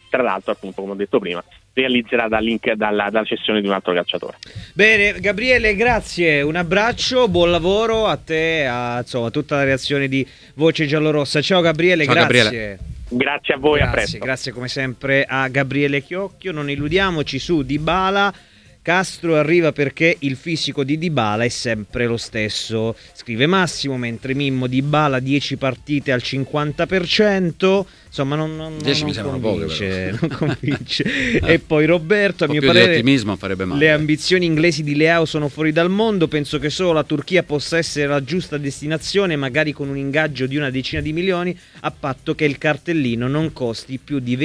tra l'altro appunto come ho detto prima realizzerà dalla cessione di un altro calciatore. Bene, Gabriele, grazie, un abbraccio, buon lavoro a te, a tutta la reazione di Voce Giallorossa. Ciao Gabriele. Ciao, grazie. Gabriele. Grazie a voi, a presto. Grazie come sempre a Gabriele Chiocchio. Non illudiamoci su Dybala. Castro arriva perché il fisico di Dybala è sempre lo stesso, scrive Massimo, mentre Mimmo Dybala 10 partite al 50%, insomma non 10 mi sembrano poche, non convince. E poi Roberto, a mio più parere di ottimismo farebbe male. Le ambizioni inglesi di Leao sono fuori dal mondo, penso che solo la Turchia possa essere la giusta destinazione, magari con un ingaggio di una decina di milioni, a patto che il cartellino non costi più di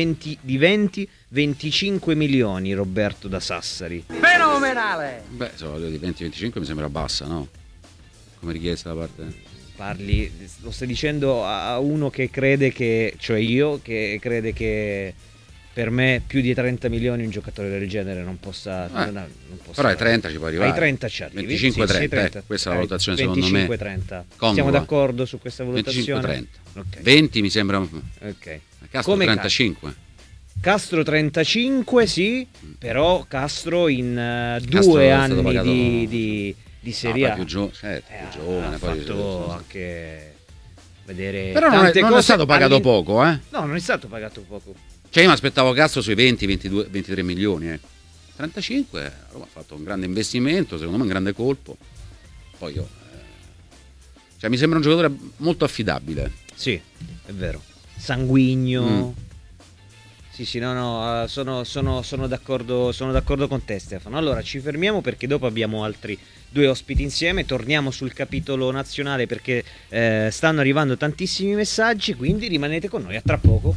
25 milioni. Roberto da Sassari. Fenomenale! Beh, di 20-25 mi sembra bassa, no? Come richiesta da parte. Parli, lo stai dicendo a uno che crede che, cioè io, che crede che per me più di 30 milioni un giocatore del genere non possa. Non possa però ai 30 ci può arrivare. Ai 30 ci arrivi. 25-30, questa è la valutazione secondo me. 25-30. Siamo d'accordo su questa valutazione? 25-30. Okay. 20 mi sembra. Ok. Castro 35. Castro 35, sì, però Castro in Castro 2 anni di Serie A. Più giovane, ha fatto anche vedere. Però non è stato pagato poco, eh? No, non è stato pagato poco. Cioè io mi aspettavo Castro sui 20, 22, 23 milioni. 35, Roma ha fatto un grande investimento, secondo me un grande colpo. Poi cioè mi sembra un giocatore molto affidabile. Sì, è vero. Sanguigno. Sì, no, sono d'accordo con te, Stefano. Allora ci fermiamo perché dopo abbiamo altri 2 ospiti insieme, torniamo sul capitolo nazionale perché stanno arrivando tantissimi messaggi, quindi rimanete con noi, a tra poco.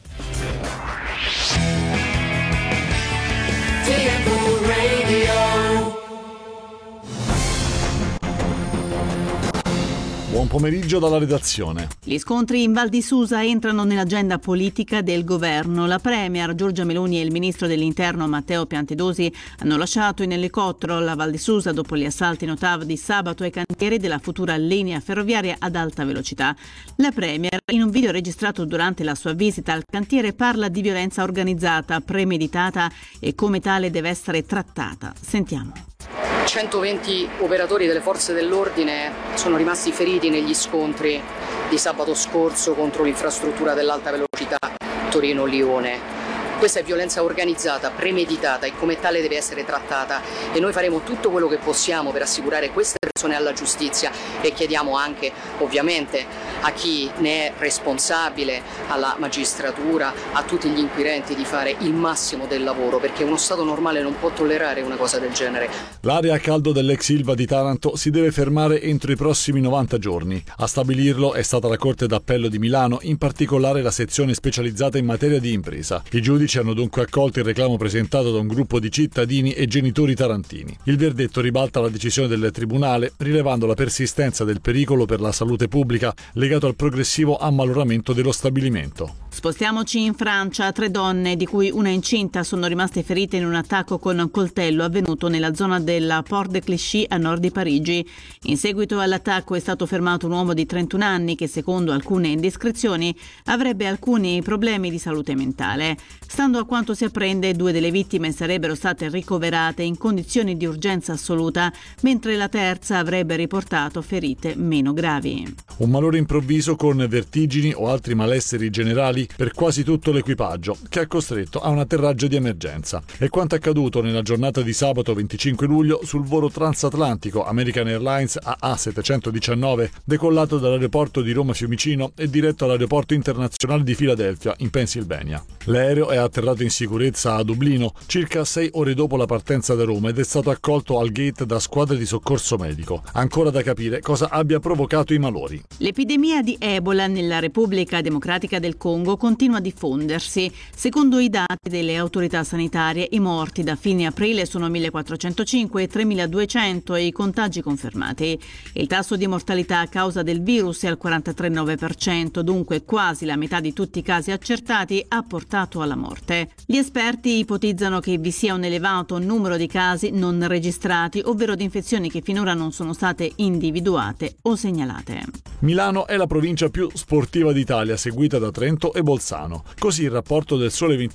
Buon pomeriggio dalla redazione. Gli scontri in Val di Susa entrano nell'agenda politica del governo. La premier Giorgia Meloni e il ministro dell'Interno Matteo Piantedosi hanno lasciato in elicottero la Val di Susa dopo gli assalti in Ottav di sabato ai cantieri della futura linea ferroviaria ad alta velocità. La premier, in un video registrato durante la sua visita al cantiere, parla di violenza organizzata, premeditata e come tale deve essere trattata. Sentiamo. 120 operatori delle forze dell'ordine sono rimasti feriti negli scontri di sabato scorso contro l'infrastruttura dell'alta velocità Torino-Lione. Questa è violenza organizzata, premeditata e come tale deve essere trattata e noi faremo tutto quello che possiamo per assicurare queste persone alla giustizia e chiediamo anche ovviamente a chi ne è responsabile, alla magistratura, a tutti gli inquirenti di fare il massimo del lavoro perché uno Stato normale non può tollerare una cosa del genere. L'area a caldo dell'ex Ilva di Taranto si deve fermare entro i prossimi 90 giorni. A stabilirlo è stata la Corte d'Appello di Milano, in particolare la sezione specializzata in materia di impresa. I giudici hanno dunque accolto il reclamo presentato da un gruppo di cittadini e genitori tarantini. Il verdetto ribalta la decisione del tribunale, rilevando la persistenza del pericolo per la salute pubblica legato al progressivo ammaloramento dello stabilimento. Spostiamoci in Francia. 3 donne, di cui una incinta, sono rimaste ferite in un attacco con coltello avvenuto nella zona della Porte de Clichy a nord di Parigi. In seguito all'attacco è stato fermato un uomo di 31 anni che, secondo alcune indiscrezioni, avrebbe alcuni problemi di salute mentale. Stando a quanto si apprende, 2 delle vittime sarebbero state ricoverate in condizioni di urgenza assoluta, mentre la terza avrebbe riportato ferite meno gravi. Un malore improvviso con vertigini o altri malesseri generali per quasi tutto l'equipaggio, che ha costretto a un atterraggio di emergenza. È quanto accaduto nella giornata di sabato 25 luglio sul volo transatlantico American Airlines AA719, decollato dall'aeroporto di Roma Fiumicino e diretto all'aeroporto internazionale di Filadelfia, in Pennsylvania. L'aereo è atterrato in sicurezza a Dublino circa 6 ore dopo la partenza da Roma ed è stato accolto al gate da squadre di soccorso medico. Ancora da capire cosa abbia provocato i malori. L'epidemia di Ebola nella Repubblica Democratica del Congo continua a diffondersi. Secondo i dati delle autorità sanitarie, i morti da fine aprile sono 1.405 e 3.200 e i contagi confermati. Il tasso di mortalità a causa del virus è al 43,9%, dunque quasi la metà di tutti i casi accertati ha portato alla morte. Gli esperti ipotizzano che vi sia un elevato numero di casi non registrati, ovvero di infezioni che finora non sono state individuate o segnalate. Milano è la provincia più sportiva d'Italia, seguita da Trento e Bolzano. Così il rapporto del Sole